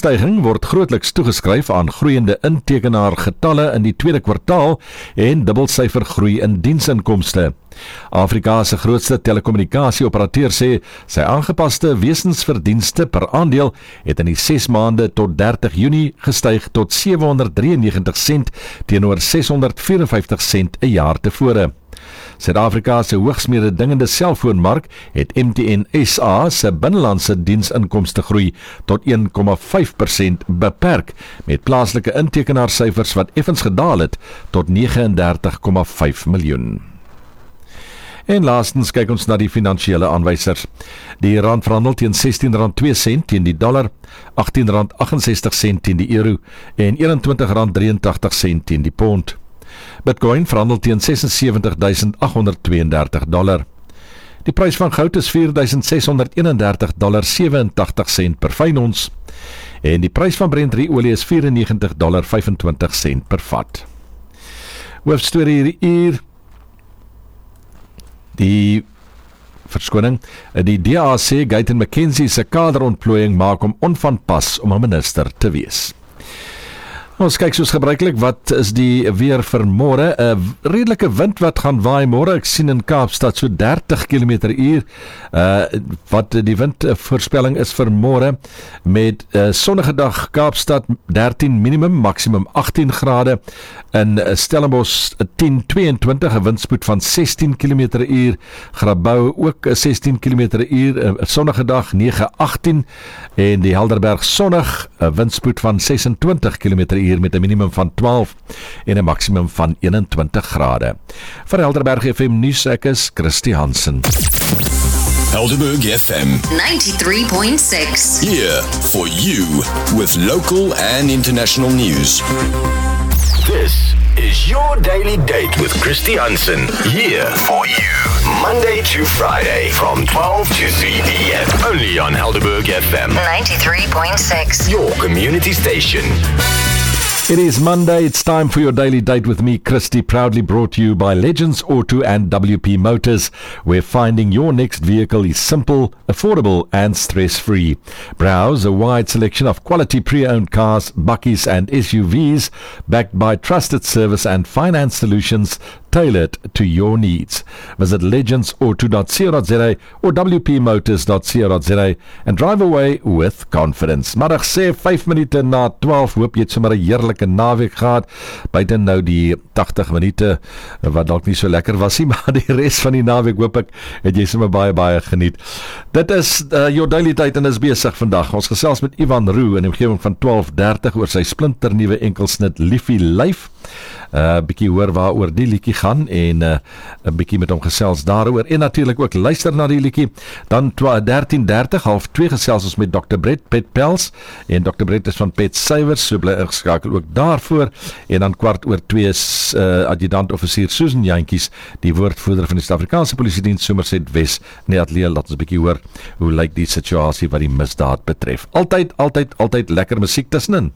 Styging word grootliks toegeskryf aan groeiende intekenaargetalle in die tweede kwartaal en dubbelsyfer groei in diensinkomste. Afrika se grootste telekommunikasieoperateur sê sy aangepaste wesensverdienste per aandeel het in die 6 maande tot 30 Junie gestyg tot 793 sent teenoor 654 sent 'n jaar tevore. Suid-Afrika se hoogs mededingende selfoonmark het MTN SA se binnelandse diensinkomste groei tot 1,5% beperk, met plaaslike intekenaarsyfers wat effens gedaal het tot 39,5 miljoen. En laastens kyk ons na die finansiële aanwysers. Die rand verhandel teen R16.02 teen die dollar, R18.68 teen die euro en R21.83 teen die pond. Bitcoin verhandel teen $76,832. Die prys van goud is $4,631,87 per fyn ons en die prys van Brent olie is $94,25 per vat. Hoofstorie hierdie uur: Die DA sê Guyton McKenzie se kaderontplooiing maak hom onvanpas om 'n minister te wees. Ons kyk soos gebruiklik, wat is die weer vir môre? 'n Redelike wind wat gaan waai môre. Ek sien in Kaapstad so 30 km/h. Wat die windvoorspelling is vir môre, met sonnige dag Kaapstad 13 minimum, maksimum 18 grade. In Stellenbosch 10-22, 'n windspoed van 16 km/h. Grabouw ook 16 km/h, sonnige dag 9-18 en die Helderberg sonnig, 'n windspoed van 26 km/h met 'n minimum van 12 en 'n maksimum van 21 grade. Vir Helderberg FM nuus, ek is Christy Hansen. Helderberg FM 93.6. here for you with local and international news. This is your daily date with Christy Hansen, here for you Monday to Friday from 12 to 3 p.m. only on Helderberg FM 93.6. your community station. It is Monday, it's time for your daily date with me, Christy, proudly brought to you by Legends Auto and WP Motors, where finding your next vehicle is simple, affordable and stress-free. Browse a wide selection of quality pre-owned cars, bakkies and SUVs, backed by trusted service and finance solutions tailored to your needs. Visit legendsauto.co.za or wpmotors.co.za and drive away with confidence. Middag sê 5 minute na 12, hoop jy het sommer 'n heerlike naweek gehad. Buiten nou die 80 minute wat dalk nie so lekker was nie, maar die res van die naweek hoop ek het jy sommer baie geniet. Dit is jou daily tyd en is besig vandag. Ons gesels met Ivan Roux in die omgewing van 12:30 oor sy splinternuwe enkelsnit Liefie Lyf. Bietjie hoor waaroor die liedjie gaan en 'n bietjie met hom gesels daaroor en natuurlik ook luister na die liedjie. Dan 13:30 half 2 gesels ons met Dr. Brett Pet Pels en Dr. Brett is van Pet Suiwers, so bly ingeskakel ook daarvoor. En dan 2:15 is adjudant offisier Susan Jantjies, die woordvoerder van die Suid-Afrikaanse Polisiediens Somerset Wes, in die ateljee. Laat ons 'n bietjie hoor hoe lyk die situasie wat die misdaad betref. Altyd lekker musiek tussenin.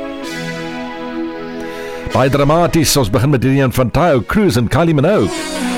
Baie dramaties, ons begin met die een van Tayo Cruz en Kylie Minogue.